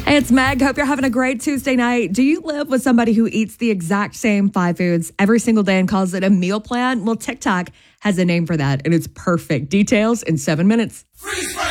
Hey, it's Meg. Hope you're having a great Tuesday night. Do you live with somebody who eats the exact same 5 foods every single day and calls it a meal plan? Well, TikTok has a name for that, and it's perfect. Details in 7 minutes. Freeze frame.